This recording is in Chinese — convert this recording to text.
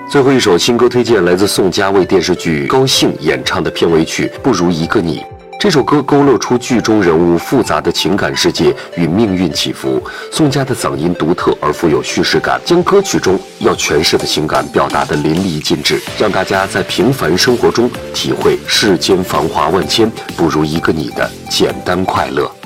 最后一首新歌推荐来自宋佳为电视剧《高兴》演唱的片尾曲《不如一个你》。这首歌勾勒出剧中人物复杂的情感世界与命运起伏。宋佳的嗓音独特而富有叙事感，将歌曲中要诠释的情感表达得淋漓尽致，让大家在平凡生活中体会世间繁华万千，不如一个你的简单快乐。